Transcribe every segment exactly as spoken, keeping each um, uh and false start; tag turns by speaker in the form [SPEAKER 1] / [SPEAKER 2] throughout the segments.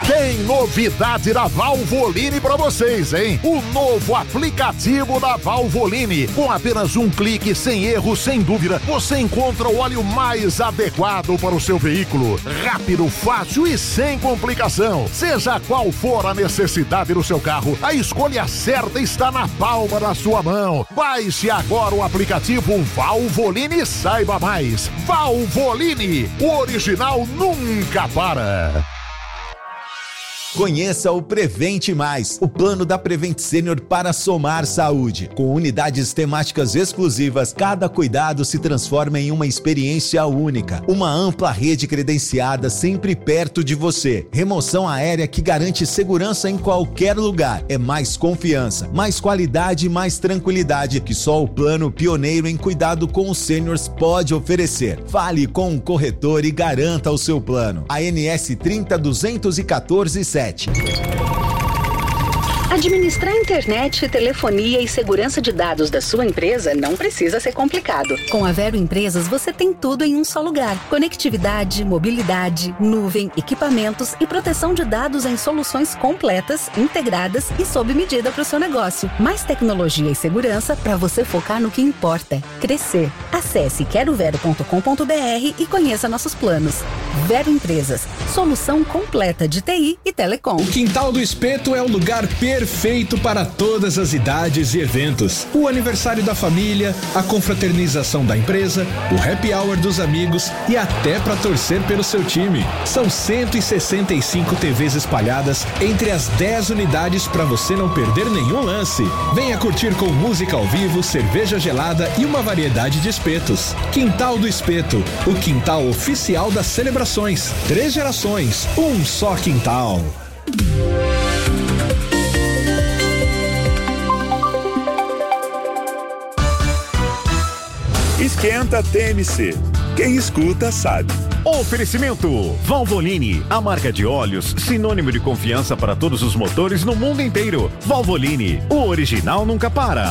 [SPEAKER 1] Tem novidade da Valvoline pra vocês, hein? O novo aplicativo da Valvoline. Com apenas um clique, sem erro, sem dúvida, você encontra o óleo mais adequado para o seu veículo. Rápido, fácil e sem complicação. Seja qual for a necessidade do seu carro, a escolha certa está na palma da sua mão. Baixe agora o aplicativo Valvoline e saiba mais. Valvoline, o original nunca para.
[SPEAKER 2] Conheça o Prevente Mais, o plano da Prevent Senior para somar saúde. Com unidades temáticas exclusivas, cada cuidado se transforma em uma experiência única. Uma ampla rede credenciada sempre perto de você. Remoção aérea que garante segurança em qualquer lugar. É mais confiança, mais qualidade e mais tranquilidade que só o plano pioneiro em cuidado com os sêniors pode oferecer. Fale com um corretor e garanta o seu plano. A N S trinta duzentos e quatorze sete.
[SPEAKER 3] Administrar internet, telefonia e segurança de dados da sua empresa não precisa ser complicado. Com a Vero Empresas você tem tudo em um só lugar. Conectividade, mobilidade, nuvem, equipamentos e proteção de dados em soluções completas, integradas e sob medida para o seu negócio. Mais tecnologia e segurança para você focar no que importa: crescer. Acesse quero vero ponto com ponto b r e conheça nossos planos. Vero Empresas, solução completa de T I e telecom.
[SPEAKER 4] O Quintal do Espeto é o lugar perfeito para todas as idades e eventos. O aniversário da família, a confraternização da empresa, o happy hour dos amigos e até para torcer pelo seu time. São cento e sessenta e cinco T Vs espalhadas entre as dez unidades para você não perder nenhum lance. Venha curtir com música ao vivo, cerveja gelada e uma variedade de espetos. Quintal do Espeto, o quintal oficial das celebrações. Três gerações, um só quintal.
[SPEAKER 5] Esquenta T M C. Quem escuta sabe.
[SPEAKER 6] Oferecimento Valvoline, a marca de óleos sinônimo de confiança para todos os motores no mundo inteiro. Valvoline, o original nunca para.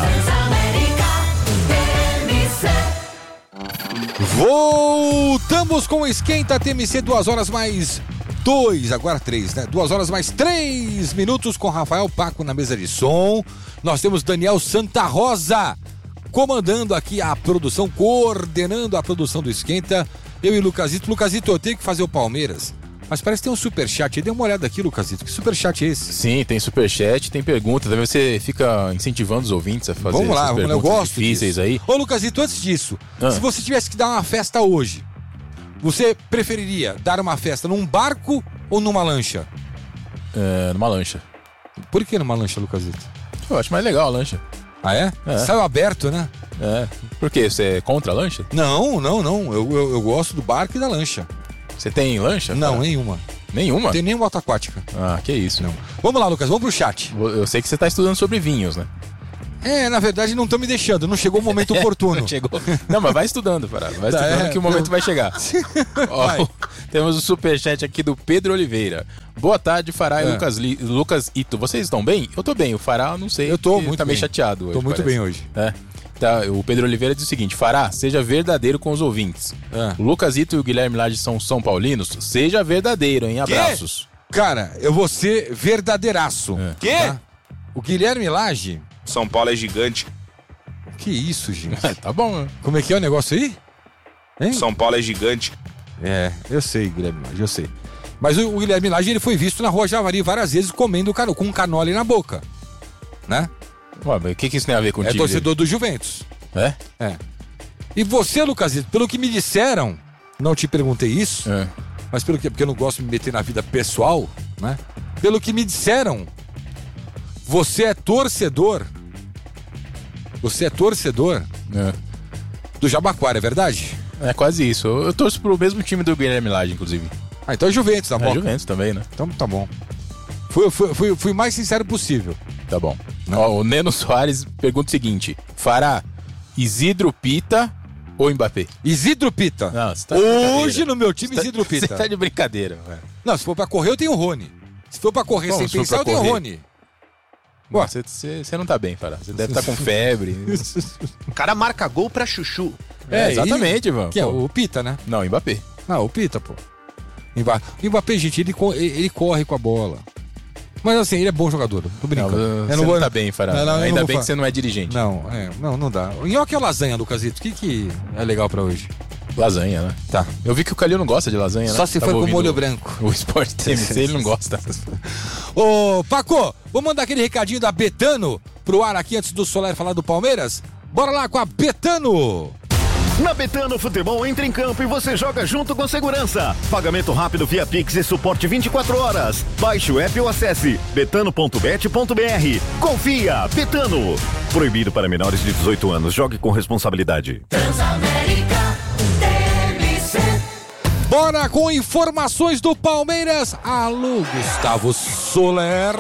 [SPEAKER 7] Voltamos com o Esquenta T M C, duas horas mais dois, agora três, né? Duas horas mais três minutos com Rafael Paco na mesa de som. Nós temos Daniel Santa Rosa comandando aqui a produção, coordenando a produção do Esquenta. Eu e Lucasito. Lucasito, eu tenho que fazer o Palmeiras, mas parece que tem um superchat aí. Dê uma olhada aqui, Lucasito. Que superchat é esse?
[SPEAKER 8] Sim, tem superchat, tem pergunta. Também você fica incentivando os ouvintes a fazer
[SPEAKER 7] vamos lá,
[SPEAKER 8] essas
[SPEAKER 7] vamos lá, eu gosto
[SPEAKER 8] difíceis
[SPEAKER 7] disso.
[SPEAKER 8] aí.
[SPEAKER 7] Ô, Lucasito, antes disso, ah. se você tivesse que dar uma festa hoje, você preferiria dar uma festa num barco ou numa lancha?
[SPEAKER 8] É, numa lancha.
[SPEAKER 7] Por que numa lancha, Lucasito?
[SPEAKER 8] Eu acho mais legal a lancha.
[SPEAKER 7] Ah, é? é? Saiu aberto, né?
[SPEAKER 8] É. Por quê? Você é contra a lancha?
[SPEAKER 7] Não, não, não. Eu, eu, eu gosto do barco e da lancha.
[SPEAKER 8] Você tem lancha?
[SPEAKER 7] Não,
[SPEAKER 8] cara?
[SPEAKER 7] nenhuma.
[SPEAKER 8] Nenhuma?
[SPEAKER 7] Não tem nem moto aquática.
[SPEAKER 8] Ah, que isso.
[SPEAKER 7] Não. Vamos lá, Lucas, vamos pro chat.
[SPEAKER 8] Eu sei que você tá estudando sobre vinhos, né?
[SPEAKER 7] É, na verdade não estão me deixando, não chegou o momento oportuno.
[SPEAKER 8] não chegou. Não, mas vai estudando, Parado. Vai estudando é, que o momento não. vai chegar. Ó, vai. Temos o superchat aqui do Pedro Oliveira. Boa tarde, Fará e é. Lucas, Li, Lucas Ito. Vocês estão bem? Eu tô bem, o Fará não sei.
[SPEAKER 7] Eu tô muito
[SPEAKER 8] tá
[SPEAKER 7] bem.
[SPEAKER 8] meio chateado hoje.
[SPEAKER 7] Tô muito
[SPEAKER 8] parece.
[SPEAKER 7] bem hoje.
[SPEAKER 8] É. Tá, o Pedro Oliveira diz o seguinte: Fará, seja verdadeiro com os ouvintes. É. O Lucas Ito e o Guilherme Lage são São Paulinos. Seja verdadeiro, hein? Abraços.
[SPEAKER 7] Quê? Cara, eu vou ser verdadeiraço.
[SPEAKER 8] É.
[SPEAKER 7] Quê? Tá? O Guilherme Lage.
[SPEAKER 9] São Paulo é gigante.
[SPEAKER 7] Que isso, gente?
[SPEAKER 8] Tá bom, né?
[SPEAKER 7] Como é que é o negócio aí?
[SPEAKER 9] Hein? São Paulo é gigante.
[SPEAKER 7] É, eu sei, Guilherme Lage, eu sei. Mas o, o Guilherme Lage, ele foi visto na Rua Javari várias vezes comendo cano, com um canole na boca. Né?
[SPEAKER 8] Ué, mas o que, que isso tem a ver contigo?
[SPEAKER 7] É torcedor do Juventus.
[SPEAKER 8] É?
[SPEAKER 7] É. E você, Lucasito, pelo que me disseram, não te perguntei isso,
[SPEAKER 8] é.
[SPEAKER 7] mas pelo que, porque eu não gosto de me meter na vida pessoal, né? Pelo que me disseram, você é torcedor. Você é torcedor
[SPEAKER 8] é.
[SPEAKER 7] do Jabaquara, é verdade?
[SPEAKER 8] É quase isso. Eu, eu torço pro mesmo time do Guilherme Lage, inclusive.
[SPEAKER 7] Ah, então é Juventus, tá bom?
[SPEAKER 8] É Juventus também, né?
[SPEAKER 7] Então tá bom. Fui, fui, fui, fui mais sincero possível.
[SPEAKER 8] Tá bom. Ó, o Neno Soares pergunta o seguinte: Fará, Isidro Pita ou Mbappé?
[SPEAKER 7] Isidro Pita.
[SPEAKER 8] Não, você tá
[SPEAKER 7] hoje no meu time, Isidro
[SPEAKER 8] tá,
[SPEAKER 7] Pita.
[SPEAKER 8] Você tá de brincadeira, velho.
[SPEAKER 7] Não, se for pra correr, eu tenho o Rony. Se for pra correr Bom, sem pensar, eu tenho o Rony.
[SPEAKER 8] Você não tá bem, Fará. Você deve estar tá com febre.
[SPEAKER 10] O cara marca gol pra chuchu.
[SPEAKER 8] É, é exatamente, Ivan.
[SPEAKER 7] Que é o Pita, né?
[SPEAKER 8] Não, Mbappé.
[SPEAKER 7] Não, o Pita, pô. O Mbappé, gente, ele, ele corre com a bola. Mas assim, ele é bom jogador. Tô brincando.
[SPEAKER 8] Não,
[SPEAKER 7] eu
[SPEAKER 8] você
[SPEAKER 7] não vou...
[SPEAKER 8] não tá bem, Fará. Não, não, Ainda bem falar. que você não é dirigente.
[SPEAKER 7] Não, é, não, não dá. Nhoque ou lasanha, Lucasito? O que, que é legal pra hoje?
[SPEAKER 8] Lasanha, né?
[SPEAKER 7] Tá.
[SPEAKER 8] Eu vi que o Calil não gosta de lasanha,
[SPEAKER 7] Só
[SPEAKER 8] né?
[SPEAKER 7] se for com molho branco.
[SPEAKER 8] O Sport T M C, ele não gosta.
[SPEAKER 7] Ô, Paco, vou mandar aquele recadinho da Betano pro ar aqui antes do Soler falar do Palmeiras. Bora lá com a Betano!
[SPEAKER 6] Na Betano Futebol entra em campo e você joga junto com segurança. Pagamento rápido via Pix e suporte vinte e quatro horas. Baixe o app ou acesse betano ponto bet ponto b r. Confia, Betano. Proibido para menores de dezoito anos. Jogue com responsabilidade.
[SPEAKER 11] Transamérica T M C.
[SPEAKER 7] Bora com informações do Palmeiras. Alô, Gustavo Soler.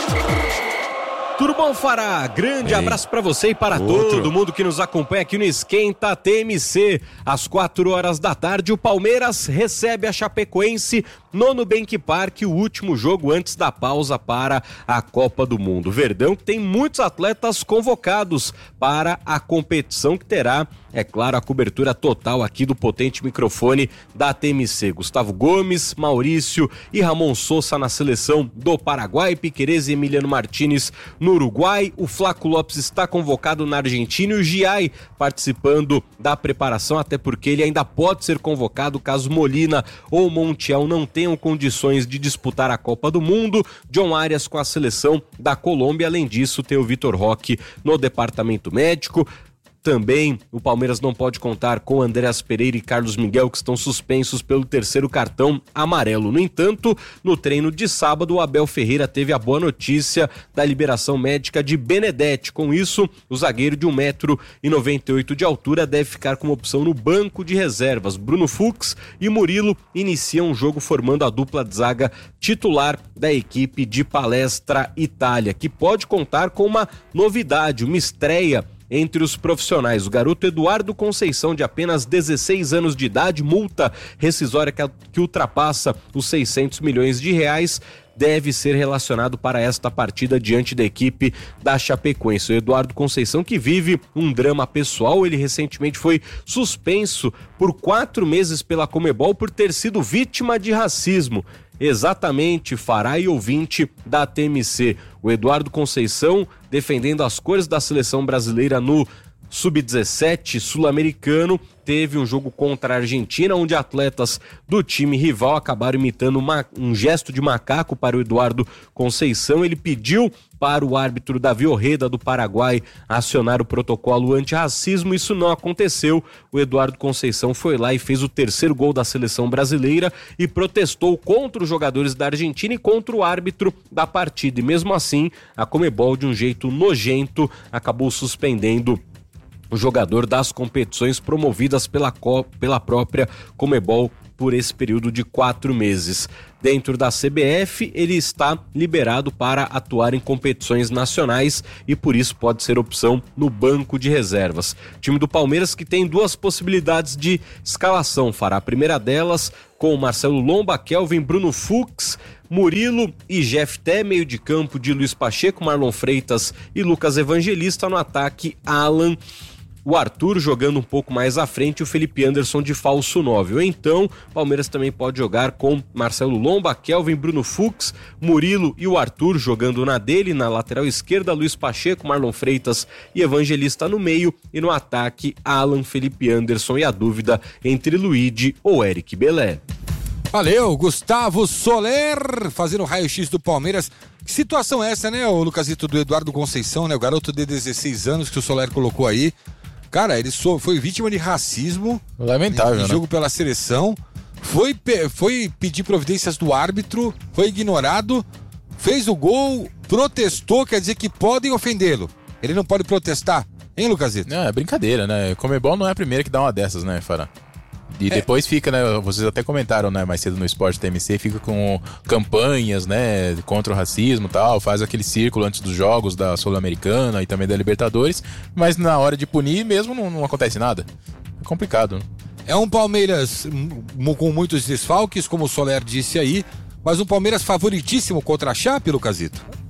[SPEAKER 12] Tudo bom, Fará? Grande Ei. abraço para você e para Outro. todo mundo que nos acompanha aqui no Esquenta T M C. Às quatro horas da tarde, o Palmeiras recebe a Chapecoense no Nubank Park, o último jogo antes da pausa para a Copa do Mundo. Verdão que tem muitos atletas convocados para a competição que terá, é claro, a cobertura total aqui do potente microfone da T M C. Gustavo Gomes, Maurício e Ramon Sousa na seleção do Paraguai, Piquerez e Emiliano Martínez no Uruguai. O Flaco Lopes está convocado na Argentina e o Giai participando da preparação, até porque ele ainda pode ser convocado caso Molina ou Montiel não tenham condições de disputar a Copa do Mundo. John Arias com a seleção da Colômbia. Além disso, tem o Vitor Roque no departamento médico. Também o Palmeiras não pode contar com Andréas Pereira e Carlos Miguel, que estão suspensos pelo terceiro cartão amarelo. No entanto, no treino de sábado, o Abel Ferreira teve a boa notícia da liberação médica de Benedetti. Com isso, o zagueiro de um metro e noventa e oito de altura deve ficar como opção no banco de reservas. Bruno Fux e Murilo iniciam o jogo formando a dupla de zaga titular da equipe de Palestra Itália, que pode contar com uma novidade, uma estreia entre os profissionais. O garoto Eduardo Conceição, de apenas dezesseis anos de idade, multa rescisória que, que ultrapassa os seiscentos milhões de reais, deve ser relacionado para esta partida diante da equipe da Chapecoense. O Eduardo Conceição, que vive um drama pessoal, ele recentemente foi suspenso por quatro meses pela Conmebol por ter sido vítima de racismo. Exatamente, Fará e ouvinte da T M C. O Eduardo Conceição, defendendo as cores da seleção brasileira no sub dezessete sul-americano, teve um jogo contra a Argentina, onde atletas do time rival acabaram imitando uma, um gesto de macaco para o Eduardo Conceição. Ele pediu para o árbitro Davi Orreda, do Paraguai, acionar o protocolo antirracismo. Isso não aconteceu. O Eduardo Conceição foi lá e fez o terceiro gol da seleção brasileira e protestou contra os jogadores da Argentina e contra o árbitro da partida. E mesmo assim, a Conmebol, de um jeito nojento, acabou suspendendo o jogador das competições promovidas pela, co- pela própria Conmebol por esse período de quatro meses. Dentro da C B F, ele está liberado para atuar em competições nacionais e por isso pode ser opção no banco de reservas. O time do Palmeiras, que tem duas possibilidades de escalação, fará a primeira delas com Marcelo Lomba, Kelvin, Bruno Fux, Murilo e Jefté, meio de campo de Luiz Pacheco, Marlon Freitas e Lucas Evangelista. No ataque, Alan, o Arthur jogando um pouco mais à frente e o Felipe Anderson de falso nove. Ou então, o Palmeiras também pode jogar com Marcelo Lomba, Kelvin, Bruno Fux, Murilo e o Arthur jogando na dele, na lateral esquerda, Luiz Pacheco, Marlon Freitas e Evangelista no meio, e no ataque, Alan, Felipe Anderson e a dúvida entre Luigi ou Eric Belé.
[SPEAKER 7] Valeu, Gustavo Soler, fazendo o raio-x do Palmeiras. Que situação é essa, né, o Lucasito, do Eduardo Conceição, né, o garoto de dezesseis anos que o Soler colocou aí. Cara, ele so, foi vítima de racismo.
[SPEAKER 8] Lamentável,
[SPEAKER 7] em, em
[SPEAKER 8] né?
[SPEAKER 7] jogo pela seleção. Foi, foi pedir providências do árbitro, foi ignorado, fez o gol, protestou, quer dizer que podem ofendê-lo. Ele não pode protestar, hein, Lucasito?
[SPEAKER 8] Não, é brincadeira, né? Conmebol não é a primeira que dá uma dessas, né, Fará? E é. Depois fica, né, vocês até comentaram, né, mais cedo no Esporte T M C, fica com campanhas, né, contra o racismo e tal, faz aquele círculo antes dos jogos da Sul-Americana e também da Libertadores, mas na hora de punir mesmo não, não acontece nada. É complicado, né?
[SPEAKER 7] É um Palmeiras com muitos desfalques, como o Soler disse aí, mas um Palmeiras favoritíssimo contra a Chape, Lucasito?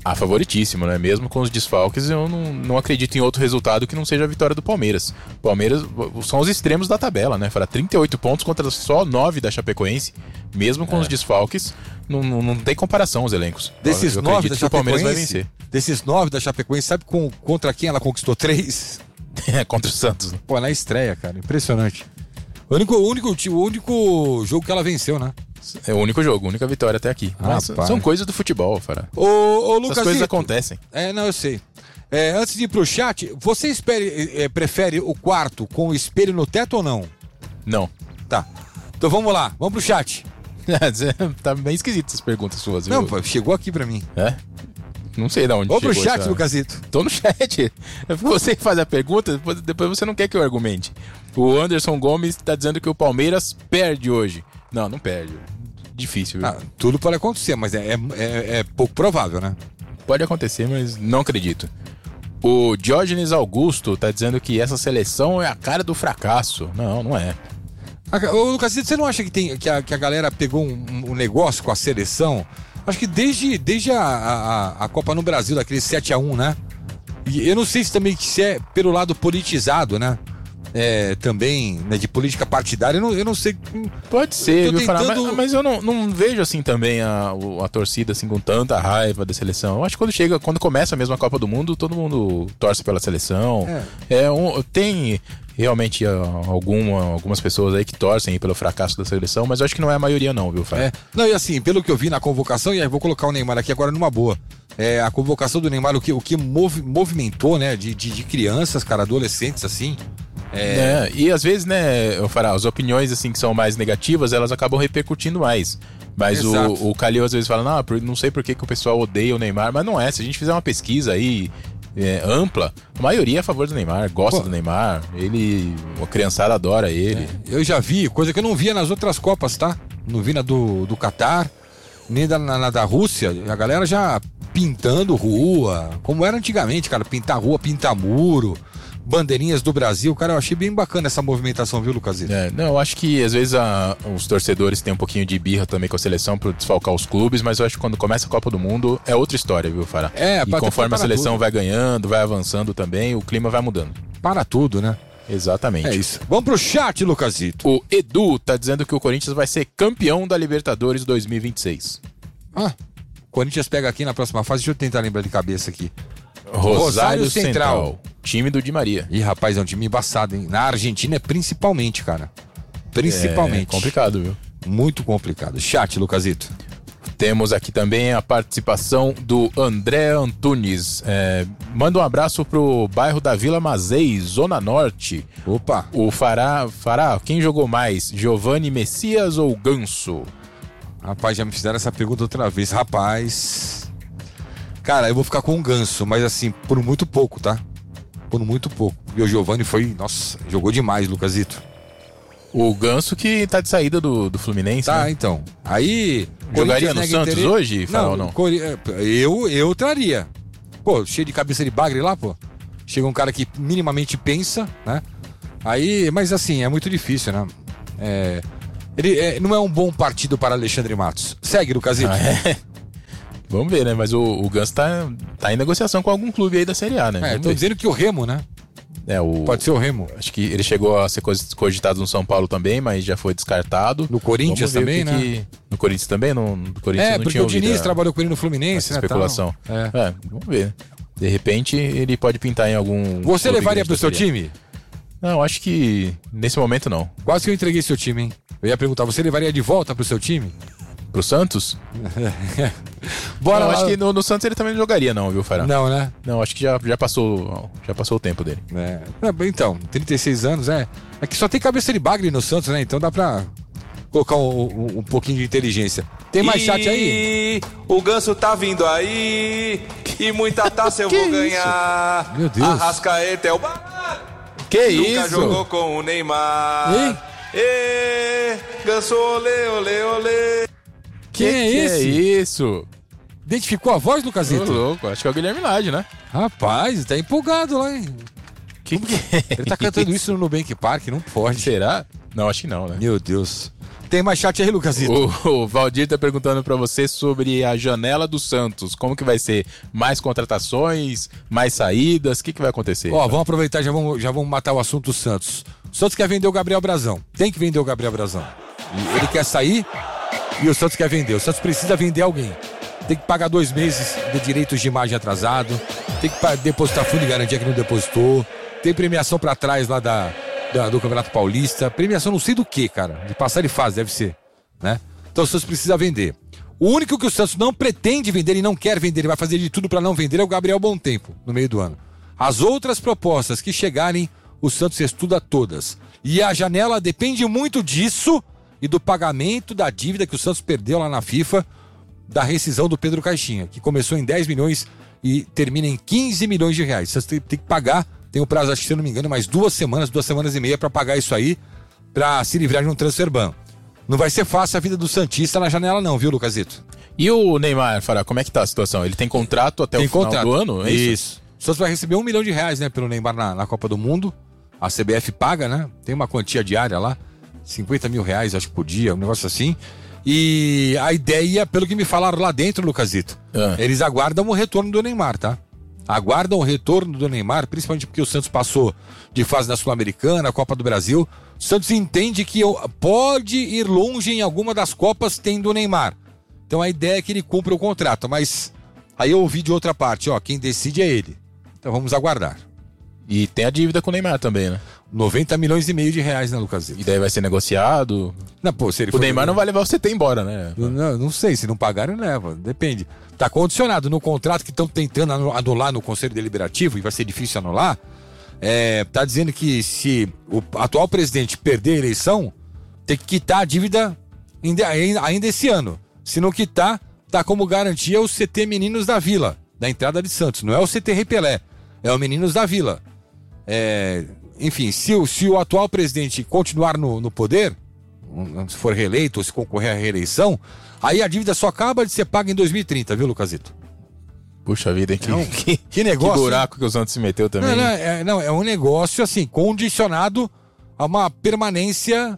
[SPEAKER 8] Ah, favoritíssimo, né? Mesmo com os desfalques, eu não, não acredito em outro resultado que não seja a vitória do Palmeiras. Palmeiras são os extremos da tabela, né? Fará trinta e oito pontos contra só nove da Chapecoense. Mesmo com é. os desfalques, não, não, não tem comparação os elencos.
[SPEAKER 7] Desses
[SPEAKER 8] eu
[SPEAKER 7] nove da
[SPEAKER 8] que o Palmeiras vai vencer.
[SPEAKER 7] Desses nove da Chapecoense, sabe com, contra quem ela conquistou três?
[SPEAKER 8] É, contra o Santos. Né?
[SPEAKER 7] Pô, na estreia, cara. Impressionante. O único, o, único, o único jogo que ela venceu, né?
[SPEAKER 8] É o único jogo, a única vitória até aqui.
[SPEAKER 7] Ah,
[SPEAKER 8] Mas são coisas do futebol, Fará.
[SPEAKER 7] Ô, ô, Lucas,
[SPEAKER 8] essas coisas acontecem.
[SPEAKER 7] É, não, eu sei. É, antes de ir pro chat, você espere, é, prefere o quarto com o espelho no teto ou não?
[SPEAKER 8] Não.
[SPEAKER 7] Tá. Então vamos lá, vamos pro chat.
[SPEAKER 8] Tá bem esquisito essas perguntas suas.
[SPEAKER 7] Não,
[SPEAKER 8] viu?
[SPEAKER 7] pô, chegou aqui pra mim.
[SPEAKER 8] É? Não sei de onde
[SPEAKER 7] Vamos pro
[SPEAKER 8] chegou
[SPEAKER 7] chat,
[SPEAKER 8] essa...
[SPEAKER 7] Lucasito.
[SPEAKER 8] Tô no chat. Você que faz a pergunta, depois, depois você não quer que eu argumente. O Anderson Gomes tá dizendo que o Palmeiras perde hoje. Não, não perde. Difícil, viu?
[SPEAKER 7] Ah, tudo pode acontecer, mas é, é, é pouco provável, né?
[SPEAKER 8] Pode acontecer, mas não acredito. O Diógenes Augusto tá dizendo que essa seleção é a cara do fracasso. Não, não é.
[SPEAKER 7] Ô, Lucas, você não acha que, tem, que, a, que a galera pegou um, um negócio com a seleção? Acho que desde, desde a, a, a Copa no Brasil, daquele sete a um, né? E eu não sei se também que se é pelo lado politizado, né? É, também, né, de política partidária, eu não, eu não sei.
[SPEAKER 8] Pode ser, viu,
[SPEAKER 7] tentando...
[SPEAKER 8] falar, mas, mas eu não, não vejo assim também a, a torcida assim, com tanta raiva da seleção. Eu acho que quando chega, quando começa mesmo a Copa do Mundo, todo mundo torce pela seleção. É. É um, tem realmente alguma, algumas pessoas aí que torcem pelo fracasso da seleção, mas eu acho que não é a maioria não, viu, Fábio?
[SPEAKER 7] É. Não, e assim, pelo que eu vi na convocação, e aí vou colocar o Neymar aqui agora numa boa. É, a convocação do Neymar, o que, o que mov, movimentou, né, de, de, de crianças, cara, adolescentes, assim.
[SPEAKER 8] É... É, e às vezes, né, eu falar, as opiniões assim que são mais negativas, elas acabam repercutindo mais. Mas o, o Calil às vezes fala, não, não sei por que, que o pessoal odeia o Neymar, mas não é. Se a gente fizer uma pesquisa aí é, ampla, a maioria é a favor do Neymar, gosta Pô. do Neymar, ele, a criançada adora ele.
[SPEAKER 7] É, eu já vi, coisa que eu não via nas outras Copas, tá? Não vi na do, do Catar, nem da, na, na da Rússia, a galera já pintando rua, como era antigamente, cara, pintar rua, pintar muro, bandeirinhas do Brasil, cara, eu achei bem bacana essa movimentação, viu, Lucasito?
[SPEAKER 8] É, não, eu acho que às vezes a, os torcedores têm um pouquinho de birra também com a seleção para desfalcar os clubes, mas eu acho que quando começa a Copa do Mundo é outra história, viu, Fará?
[SPEAKER 7] É,
[SPEAKER 8] e conforme a seleção tudo. vai ganhando, vai avançando também, o clima vai mudando.
[SPEAKER 7] Para tudo, né?
[SPEAKER 8] Exatamente.
[SPEAKER 7] É isso. Vamos pro chat, Lucasito.
[SPEAKER 8] O Edu tá dizendo que o Corinthians vai ser campeão da Libertadores dois mil e vinte e seis.
[SPEAKER 7] Ah, Corinthians pega aqui na próxima fase, deixa eu tentar lembrar de cabeça aqui.
[SPEAKER 8] Rosário, Rosário Central. Central, time do Di Maria.
[SPEAKER 7] Ih, rapaz, é um time embaçado, hein? Na Argentina é principalmente, cara. Principalmente.
[SPEAKER 8] É complicado, viu?
[SPEAKER 7] Muito complicado. Chat, Lucasito.
[SPEAKER 8] Temos aqui também a participação do André Antunes. É, manda um abraço pro bairro da Vila Mazei, Zona Norte.
[SPEAKER 7] Opa.
[SPEAKER 8] O Fará, Fará, quem jogou mais? Giovanni Messias ou Ganso?
[SPEAKER 7] Rapaz, já me fizeram essa pergunta outra vez. Rapaz... Cara, eu vou ficar com o Ganso, mas assim, por muito pouco, tá? Por muito pouco. E o Giovanni foi, nossa, jogou demais, Lucasito.
[SPEAKER 8] O Ganso que tá de saída do, do Fluminense,
[SPEAKER 7] Tá,
[SPEAKER 8] né?
[SPEAKER 7] então. Aí...
[SPEAKER 8] Jogaria no Santos
[SPEAKER 7] interesse...
[SPEAKER 8] hoje, Farol,
[SPEAKER 7] não?
[SPEAKER 8] não?
[SPEAKER 7] Cori... Eu, eu traria. Pô, cheio de cabeça de bagre lá, pô. Chega um cara que minimamente pensa, né? Aí, mas assim, é muito difícil, né? É... Ele é... não é um bom partido para Alexandre Matos. Segue, Lucasito.
[SPEAKER 8] Ah, é? Vamos ver, né? Mas o, o Ganso tá, tá em negociação com algum clube aí da Série A, né?
[SPEAKER 7] É, tô dizendo que o Remo, né?
[SPEAKER 8] É, o...
[SPEAKER 7] Pode ser o Remo.
[SPEAKER 8] Acho que ele chegou a ser cogitado no São Paulo também, mas já foi descartado.
[SPEAKER 7] No Corinthians também, né?
[SPEAKER 8] Que... No Corinthians também? No, no Corinthians
[SPEAKER 7] é,
[SPEAKER 8] não
[SPEAKER 7] porque
[SPEAKER 8] tinha
[SPEAKER 7] o Diniz
[SPEAKER 8] a...
[SPEAKER 7] trabalhou com ele no Fluminense,
[SPEAKER 8] essa
[SPEAKER 7] né?
[SPEAKER 8] especulação.
[SPEAKER 7] É.
[SPEAKER 8] é, vamos ver. De repente, ele pode pintar em algum...
[SPEAKER 7] Você levaria pro seu time?
[SPEAKER 8] Não, acho que nesse momento não.
[SPEAKER 7] Quase que eu entreguei seu time, hein? Eu ia perguntar, você levaria de volta pro seu time?
[SPEAKER 8] Pro Santos?
[SPEAKER 7] Bora
[SPEAKER 8] não,
[SPEAKER 7] lá.
[SPEAKER 8] Acho que no, no Santos ele também não jogaria não, viu, Fará?
[SPEAKER 7] Não, né?
[SPEAKER 8] Não, acho que já, já, passou, já passou o tempo dele.
[SPEAKER 7] É. Então, trinta e seis anos, é. É que só tem cabeça de bagre no Santos, né? Então dá pra colocar um, um, um pouquinho de inteligência. Tem mais
[SPEAKER 9] e...
[SPEAKER 7] chat aí?
[SPEAKER 9] O Ganso tá vindo aí e muita taça eu vou isso? ganhar.
[SPEAKER 7] Meu Deus.
[SPEAKER 9] Arrascaeta é o barato.
[SPEAKER 8] Que
[SPEAKER 9] Nunca
[SPEAKER 8] isso?
[SPEAKER 9] jogou com o Neymar.
[SPEAKER 7] Ei?
[SPEAKER 9] Ê, Ganso, olê, olê, olê.
[SPEAKER 7] Que, que é esse?
[SPEAKER 8] Que é isso?
[SPEAKER 7] Identificou a voz, Lucasito?
[SPEAKER 8] Tô louco, acho que é o Guilherme Lage, né?
[SPEAKER 7] Rapaz, tá empolgado lá, hein?
[SPEAKER 8] Que que é
[SPEAKER 7] Ele tá cantando isso no Nubank Park, não pode.
[SPEAKER 8] Será? Não, acho que não, né?
[SPEAKER 7] Meu Deus. Tem mais chat aí, Lucasito?
[SPEAKER 8] O, o Valdir tá perguntando pra você sobre a janela do Santos. Como que vai ser? Mais contratações? Mais saídas? O que, que vai acontecer?
[SPEAKER 7] Ó, vamos aproveitar e já vamos, já vamos matar o assunto do Santos. O Santos quer vender o Gabriel Brazão. Tem que vender o Gabriel Brazão. Ele quer sair e o Santos quer vender. O Santos precisa vender alguém. Tem que pagar dois meses de direitos de imagem atrasado. Tem que depositar fundo de garantia que não depositou. Tem premiação pra trás lá da, da, do Campeonato Paulista. Premiação não sei do que, cara. De passar de fase, deve ser. Né? Então o Santos precisa vender. O único que o Santos não pretende vender e não quer vender, ele vai fazer de tudo pra não vender, é o Gabriel Bontempo, no meio do ano. As outras propostas que chegarem, o Santos estuda todas. E a janela depende muito disso e do pagamento da dívida que o Santos perdeu lá na FIFA, da rescisão do Pedro Caixinha, que começou em dez milhões e termina em quinze milhões de reais. Você tem que pagar, tem um prazo, acho que se eu não me engano, mais duas semanas, duas semanas e meia para pagar isso aí, para se livrar de um transfer ban. Não vai ser fácil a vida do Santista na janela não, viu, Lucasito?
[SPEAKER 8] E o Neymar, Fará, como é que tá a situação? Ele tem contrato até tem o final contrato. do ano? É isso?
[SPEAKER 7] Isso. O Santos vai receber um milhão de reais, né, pelo Neymar na, na Copa do Mundo. A C B F paga, né? Tem uma quantia diária lá, cinquenta mil reais, acho que por dia, um negócio assim. E a ideia, pelo que me falaram lá dentro, Lucasito, ah. eles aguardam o retorno do Neymar, tá? Aguardam o retorno do Neymar, principalmente porque o Santos passou de fase na Sul-Americana, Copa do Brasil. O Santos entende que pode ir longe em alguma das Copas tendo o Neymar. Então a ideia é que ele cumpra o contrato, mas aí eu ouvi de outra parte, ó, quem decide é ele. Então vamos aguardar.
[SPEAKER 8] E tem a dívida com o Neymar também, né?
[SPEAKER 7] noventa milhões e meio de reais, né, Lucasito?
[SPEAKER 8] E daí vai ser negociado?
[SPEAKER 7] Não, pô, se ele
[SPEAKER 8] o for... Neymar não vai levar o C T embora, né?
[SPEAKER 7] Não, não sei, se não pagarem, leva. Depende. Tá condicionado no contrato que estão tentando anular no Conselho Deliberativo, e vai ser difícil anular. É, tá dizendo que se o atual presidente perder a eleição, tem que quitar a dívida ainda esse ano. Se não quitar, tá como garantia o C T Meninos da Vila, da entrada de Santos. Não é o C T Rei Pelé, é o Meninos da Vila. É, enfim, se o, se o atual presidente continuar no, no poder, se for reeleito ou se concorrer à reeleição, aí a dívida só acaba de ser paga em dois mil e trinta, viu, Lucasito?
[SPEAKER 8] Puxa vida, hein? Que,
[SPEAKER 7] não,
[SPEAKER 8] que,
[SPEAKER 7] que negócio.
[SPEAKER 8] Que buraco que o Santos se meteu também.
[SPEAKER 7] Não, não, é, não, é um negócio assim, condicionado a uma permanência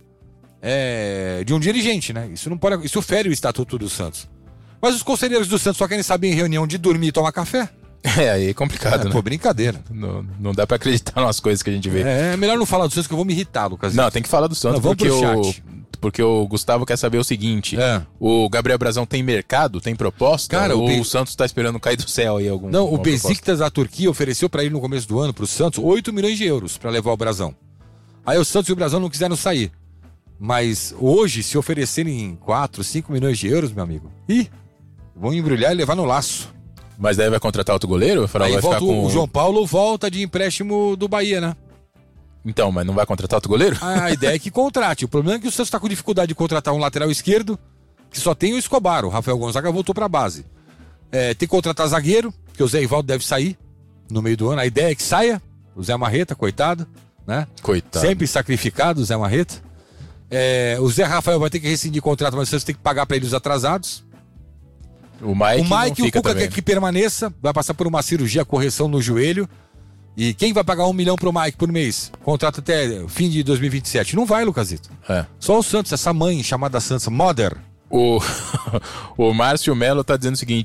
[SPEAKER 7] é, de um dirigente, né? Isso não pode, isso fere o estatuto do Santos. Mas os conselheiros do Santos só querem saber em reunião de dormir e tomar café?
[SPEAKER 8] É, aí é complicado,
[SPEAKER 7] é,
[SPEAKER 8] né?
[SPEAKER 7] Pô, brincadeira.
[SPEAKER 8] Não, não dá pra acreditar nas coisas que a gente vê.
[SPEAKER 7] É, é melhor não falar do Santos que eu vou me irritar, Lucas.
[SPEAKER 8] Não, tem que falar do Santos, não, porque, o, porque o Gustavo quer saber o seguinte. É. O Gabriel Brazão tem mercado, tem proposta?
[SPEAKER 7] Cara,
[SPEAKER 8] ou
[SPEAKER 7] o, Be...
[SPEAKER 8] o Santos tá esperando cair do céu aí algum
[SPEAKER 7] Não, o Besiktas da Turquia ofereceu pra ele no começo do ano, pro Santos, oito milhões de euros pra levar o Brazão. Aí o Santos e o Brazão não quiseram sair. Mas hoje, se oferecerem quatro, cinco milhões de euros, meu amigo, ih, vão embrulhar e levar no laço.
[SPEAKER 8] Mas daí vai contratar outro goleiro?
[SPEAKER 7] Aí
[SPEAKER 8] vai
[SPEAKER 7] volta,
[SPEAKER 8] ficar com...
[SPEAKER 7] o João Paulo volta de empréstimo do Bahia, né?
[SPEAKER 8] Então, mas não vai contratar outro goleiro?
[SPEAKER 7] A ideia é que contrate. O problema é que o Santos tá com dificuldade de contratar um lateral esquerdo, que só tem o Escobar. O Rafael Gonzaga voltou pra base. É, tem que contratar zagueiro, porque o Zé Ivaldo deve sair no meio do ano. A ideia é que saia. O Zé Marreta, coitado, né?
[SPEAKER 8] Coitado.
[SPEAKER 7] Sempre sacrificado, o Zé Marreta. É, o Zé Rafael vai ter que rescindir contrato, mas o Santos tem que pagar pra ele os atrasados.
[SPEAKER 8] O Mike,
[SPEAKER 7] o Mike
[SPEAKER 8] não
[SPEAKER 7] o Cuca
[SPEAKER 8] também.
[SPEAKER 7] quer que permaneça, vai passar por uma cirurgia, correção no joelho. E quem vai pagar um milhão pro Mike por mês? Contrato até fim de dois mil e vinte e sete. Não vai, Lucasito.
[SPEAKER 8] É.
[SPEAKER 7] Só o Santos, essa mãe chamada Santos, Mother.
[SPEAKER 8] O, o Márcio Melo tá dizendo o seguinte: